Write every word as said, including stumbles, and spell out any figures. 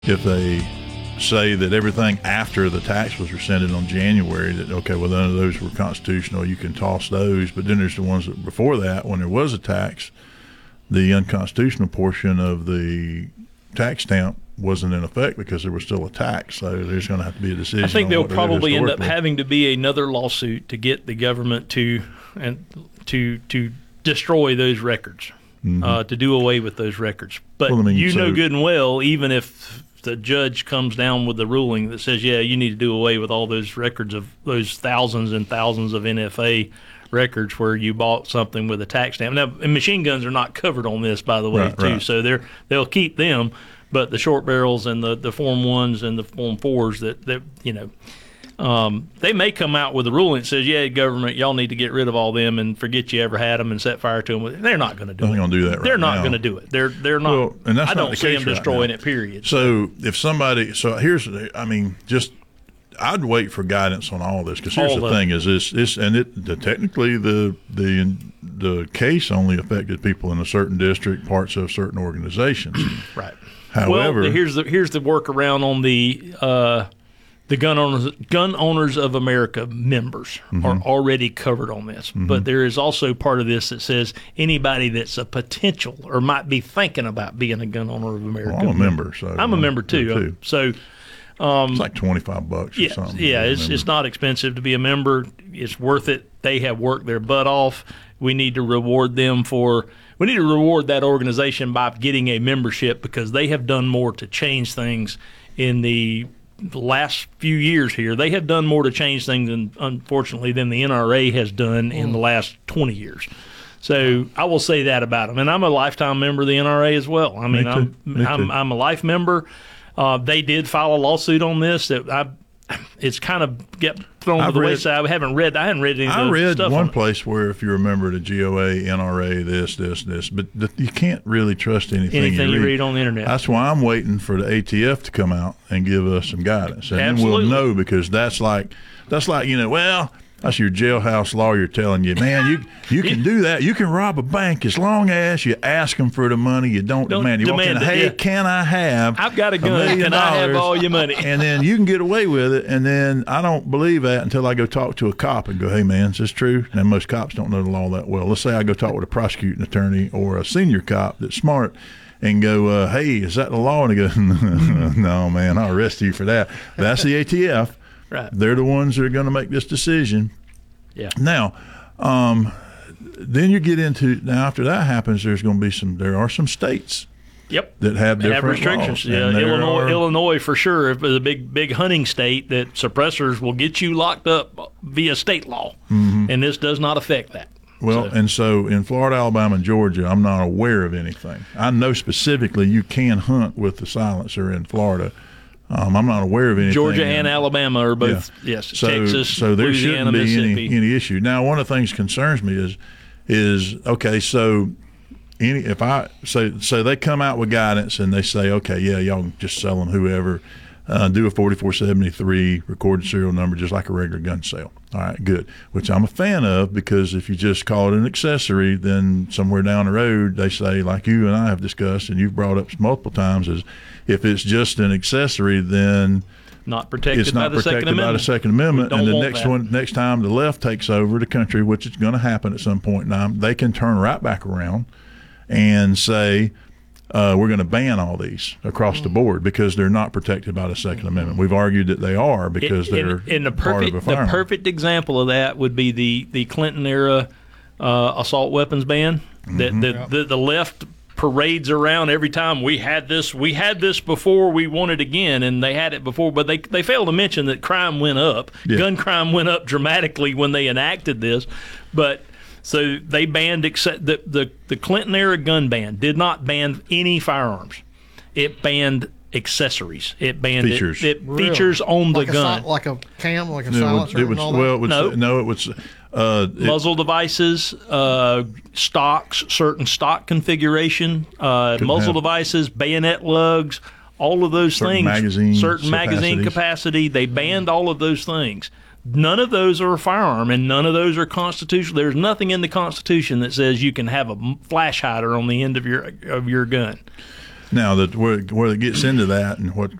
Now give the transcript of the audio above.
if they say that everything after the tax was rescinded on January, that, okay, well, none of those were constitutional, you can toss those. But then there's the ones that before that, when there was a tax, the unconstitutional portion of the tax stamp wasn't in effect because there was still a tax. So there's going to have to be a decision. I think on there'll what to do probably end up historically. having to be another lawsuit to get the government to and to to destroy those records, Mhm. uh, to do away with those records. But Well, I mean, you know so- good and well, even if the judge comes down with the ruling that says, yeah, you need to do away with all those records of those thousands and thousands of N F A records where you bought something with a tax stamp. Now, and machine guns are not covered on this, by the way, Right, too. right. So they're they'll keep them, but the short barrels and the, the Form ones and the Form fours that, that you know, um, they may come out with a ruling that says, yeah, government, y'all need to get rid of all them and forget you ever had them and set fire to them. They're not going to do They're it. not gonna do that right They're not now. going to do it. They're they're not. Well, and that's I not don't the see case them right destroying now. it. Period. So if somebody, so here's, the- I mean, just I'd wait for guidance on all this because here's All the of it. thing: is this, this, and it the, technically the the the case only affected people in a certain district, parts of certain organizations. Right. However, well, here's the here's the workaround on the uh, the gun owners gun owners of America members Mm-hmm. are already covered on this, but there is also part of this that says anybody that's a potential or might be thinking about being a gun owner of America. well, I'm a member, so I'm a member too. too. So It's like twenty-five bucks or yeah, something. yeah, I'm a it's member. it's not expensive to be a member. It's worth it. They have worked their butt off. We need to reward them for. We need to reward that organization by getting a membership because they have done more to change things in the last few years here. They have done more to change things, than, unfortunately, than the N R A has done in the last twenty years. So I will say that about them. And I'm a lifetime member of the N R A as well. I mean, too. I'm Me I'm, too. I'm a life member. Uh, they did file a lawsuit on this that I. It's kind of get thrown I've to the read- wayside. I haven't read. I hadn't read any of I the read stuff one on it. place where if you're a member of the G O A, N R A, this, this, this, but the, you can't really trust anything, Anything you you read. read on the internet. That's why I'm waiting for the A T F to come out and give us some guidance, and then Absolutely. we'll know because that's like that's like you know, well, that's your jailhouse lawyer telling you, man, you you can do that, you can rob a bank as long as you ask them for the money, you don't, Don't demand. You walk in, demand it, hey, yeah. can I have? I've got a gun. million Can I have dollars? all your money? And then you can get away with it, and then I don't believe that until I go talk to a cop and go, hey, man, is this true? And most cops don't know the law that well. Let's say I go talk with a prosecuting attorney or a senior cop that's smart and go, uh, hey, is that the law? And he goes, no, man, I'll arrest you for that. That's the A T F. Right. They're the ones that are going to make this decision. Yeah. Now, um, then you get into, now after that happens, there's going to be some, there are some states Yep. that have They different have restrictions. laws. Yeah, And there Illinois, are- Illinois for sure is a big, big hunting state that suppressors will get you locked up via state law, Mm-hmm. and this does not affect that. Well, So- and so in Florida, Alabama, and Georgia, I'm not aware of anything. I know specifically you can hunt with the silencer in Florida. Um, I'm not aware of anything. Georgia in- and Alabama are both Yeah. yes. So, Texas, so there Louisiana, shouldn't be Mississippi. any, any issue. Now, one of the things that concerns me is, is okay. So, any if I say so they come out with guidance and they say, okay, yeah, y'all can just sell them whoever, uh, do a forty-four seventy-three recorded serial number just like a regular gun sale. All right, good. Which I'm a fan of because if you just call it an accessory, then somewhere down the road they say, like you and I have discussed and you've brought up multiple times, is if it's just an accessory, then not protected it's not by the protected Second by the Amendment. Second Amendment. We And don't the want next that. one, next time the left takes over the country, which is going to happen at some point in time, they can turn right back around and say, uh, we're going to ban all these across the board because they're not protected by the Second Amendment. We've argued that they are because In- they're in, in the part perfect of a the firearm. perfect example of that would be the the Clinton era uh, assault weapons ban that Mm-hmm. the, the the left parades around every time we had this we had this before, we want it again, and they had it before, but they they failed to mention that crime went up. Yeah. Gun crime went up dramatically when they enacted this, but so they banned except the, the the Clinton era gun ban did not ban any firearms. It banned accessories. It banned it- Features. It, Really? features on the like gun. A, si- like a cam, like a It would- silencer, it would- and all that. well, it would No. say- no, it was uh, it- muzzle devices, uh, stocks, certain stock configuration, uh, muzzle have- devices, bayonet lugs, all of those Certain things. magazine certain magazine capacities. capacity. They banned all of those things. None of those are a firearm, and none of those are constitutional. There's nothing in the Constitution that says you can have a m- flash hider on the end of your of your gun. Now that where where it gets into that and what